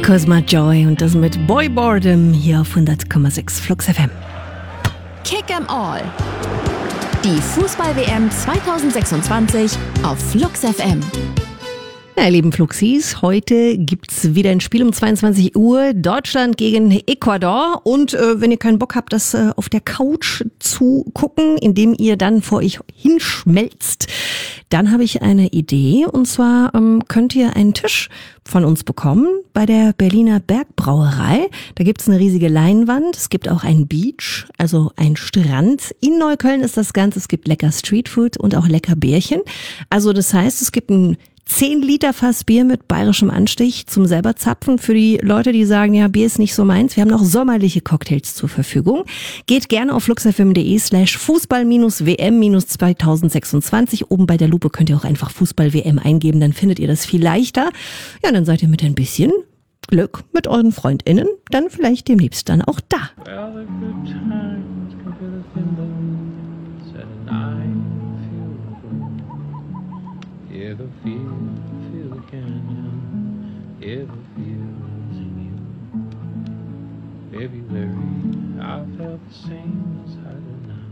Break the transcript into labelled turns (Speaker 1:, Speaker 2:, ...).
Speaker 1: Cosma Joy und das mit Boy Boredom hier auf 100,6 Flux FM.
Speaker 2: Kick 'em All. Die Fußball-WM 2026 auf Flux FM.
Speaker 1: Ja, ihr lieben Fluxis, heute gibt's wieder ein Spiel um 22 Uhr. Deutschland gegen Ecuador. Und wenn ihr keinen Bock habt, das auf der Couch zu gucken, indem ihr dann vor euch hinschmelzt, dann habe ich eine Idee. Und zwar könnt ihr einen Tisch von uns bekommen bei der Berliner Bergbrauerei. Da gibt's eine riesige Leinwand. Es gibt auch einen Beach, also einen Strand. In Neukölln ist das Ganze. Es gibt lecker Streetfood und auch lecker Bärchen. Also das heißt, es gibt ein 10 Liter Fass Bier mit bayerischem Anstich zum selber zapfen für die Leute, die sagen, ja, Bier ist nicht so meins. Wir haben noch sommerliche Cocktails zur Verfügung. Geht gerne auf fluxfm.de/Fußball-WM-2026. Oben bei der Lupe könnt ihr auch einfach Fußball-WM eingeben, dann findet ihr das viel leichter. Ja, dann seid ihr mit ein bisschen Glück mit euren FreundInnen dann vielleicht demnächst dann auch da.
Speaker 3: Yeah, the feel the canyon, yeah, the feels in you. February, I felt the same as I did now.